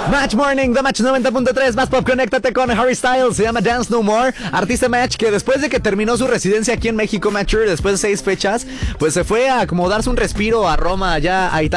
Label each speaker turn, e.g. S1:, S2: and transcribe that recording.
S1: Match Morning, The Match 90.3, más pop, conéctate con Harry Styles, se llama Dance No More, artista Match que después de que terminó su residencia aquí en México, Matcher, después de 6 fechas, pues se fue a como darse un respiro a Roma, allá a Italia.